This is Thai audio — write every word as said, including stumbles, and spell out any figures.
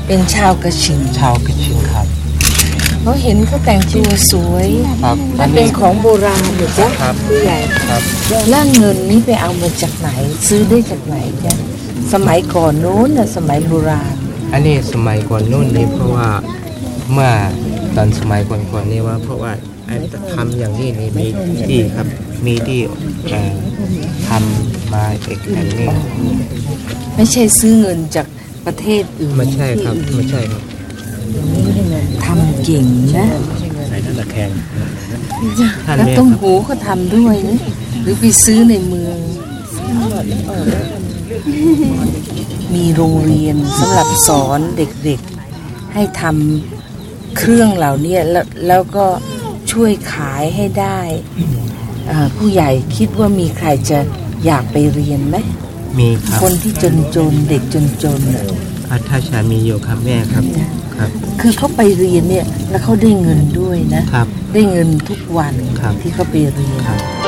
เป็นชาวกระชิงชาวกระชิงครับเขาเห็นเขาแต่งตัวสวยครับมันเป็นของโบราณอยู่จ้ะผู้ใหญ่ครับแล้วเงินนี้ไปเอามาจากไหนซื้อได้จากไหนจ้ะสมัยก่อนโน้นน่ะสมัยโบราณอันนี้สมัยก่อนนู่นนี่เพราะว่าเมื่อตอนสมัยก่อนๆนี่ว่าเพราะว่าทำอย่างนี้นี่มีที่ครับมีที่ทำมาเอกอันนี้ไม่ใช่ซื้อเงินจากประเทศอื่นไม่ใช่ครับไม่ใช่ครับทำเก่งนะใส่ท่านตะแคงแล้วต้มหูก็ทำด้วยนะหรือไปซื้อในเมืองมีโรงเรียนสำหรับสอนเด็กๆให้ทำเครื่องเหล่านี้แล้วแล้วก็ช่วยขายให้ได้ผู้ใหญ่คิดว่ามีใครจะอยากไปเรียนไหมมีครับคนที่จนๆเด็กจนๆน่ะถ้าชามีอยู่ครับแม่ครับครับคือเขาไปเรียนเนี่ยแล้วเขาได้เงินด้วยนะครับได้เงินทุกวันที่เขาไปเรียน